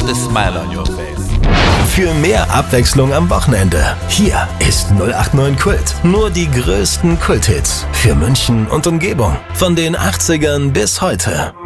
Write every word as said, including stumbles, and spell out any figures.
put a smile on your face. Für mehr Abwechslung am Wochenende. Hier ist null acht neun Kult. Nur die größten Kulthits für München und Umgebung. Von den achtzigern bis heute.